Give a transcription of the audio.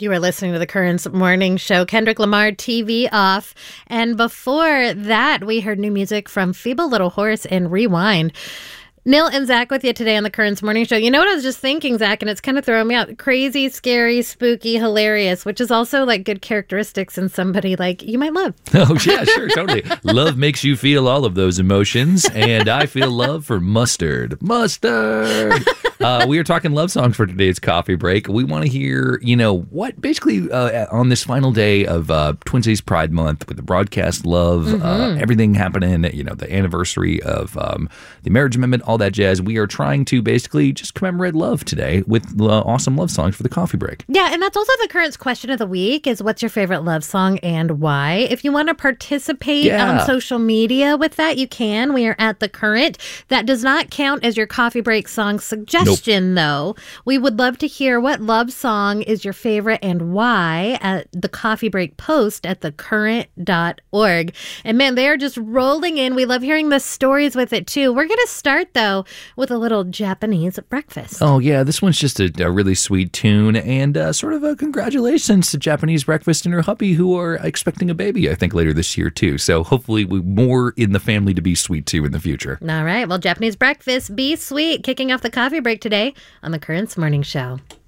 You are listening to the Currents Morning Show. Kendrick Lamar, TV Off. And before that, we heard new music from Feeble Little Horse and Rewind. Neil and Zach with you today on the Currents Morning Show. You know what I was just thinking, Zach, and it's kind of throwing me out. Crazy, scary, spooky, hilarious, which is also like good characteristics in somebody like you might love. Oh, yeah, sure, totally. Love makes you feel all of those emotions, and I feel love for mustard. Mustard! We are talking love songs for today's coffee break. We want to hear, what basically on this final day of Twin Cities Pride Month with the broadcast love, everything happening, the anniversary of the marriage amendment, all that jazz. We are trying to basically just commemorate love today with awesome love songs for the coffee break. Yeah, and that's also the Currents question of the week is what's your favorite love song and why? If you want to participate on social media with that, you can. We are at The Current. That does not count as your coffee break song suggestion, though. We would love to hear what love song is your favorite and why at the coffee break post at thecurrent.org. And man, they are just rolling in. We love hearing the stories with it, too. We're going to start, though, with a little Japanese breakfast. Oh, yeah. This one's just a really sweet tune and sort of a congratulations to Japanese Breakfast and her hubby who are expecting a baby, I think, later this year, too. So hopefully we're more in the family to be sweet, too, in the future. All right. Well, Japanese Breakfast, be sweet, kicking off the coffee break today on the Currents Morning Show.